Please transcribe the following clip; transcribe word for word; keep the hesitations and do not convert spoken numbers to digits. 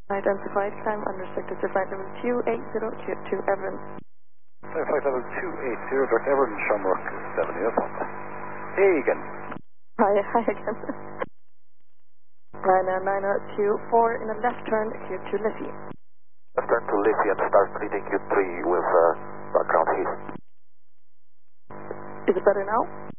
Identified, climb unrestricted to flight level two eight zero to Everett. Flight level two eight zero, direct Everett, Shamrock seven, yes. Hey again. Hi, hi again. Ryanair nine zero two four in a left turn, clear to Liffey. Left turn to Liffey and start leading you three with uh, background heat. Is it better now?